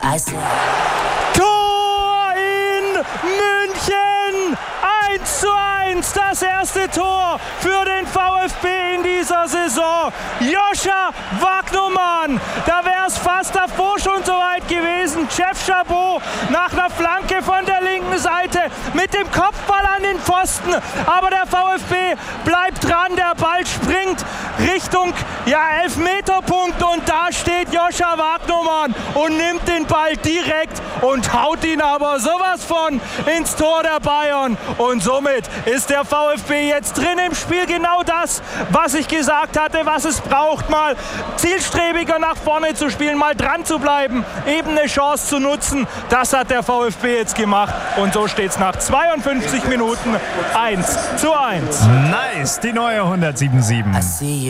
Tor in München! 1:1, das erste Tor für den VfB in dieser Saison. Joscha Wagnumann, da wäre es fast davor schon soweit gewesen. Jeff Chabot nach einer Flanke von der linken Seite mit dem Kopfball an den Pfosten. Aber der VfB bleibt dran, der Ball springt Richtung Elfmeterpunkt und da steht Joscha Wagnumann und nimmt den Ball direkt und haut ihn aber sowas von ins Tor der Bayern. Und somit ist der VfB jetzt drin im Spiel. Genau das, was ich gesagt hatte, was es braucht, mal zielstrebiger nach vorne zu spielen, mal dran zu bleiben, eben eine Chance zu nutzen. Das hat der VfB jetzt gemacht und so steht es nach 52 Minuten 1:1. Nice, die neue 107.7.